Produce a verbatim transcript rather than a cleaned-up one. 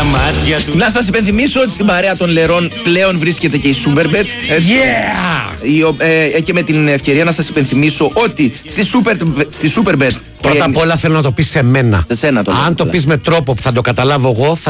μάτια του. Να σας υπενθυμίσω ότι στην παρέα των λερών πλέον βρίσκεται και η Superbet. Yeah! Ε, ε, και με την ευκαιρία να σας υπενθυμίσω ότι στη, Super, στη Superbet. Πρώτα απ' όλα θέλω να το πεις σε μένα. Σε σένα το Αν το πεις με τρόπο που θα το καταλάβω εγώ, θα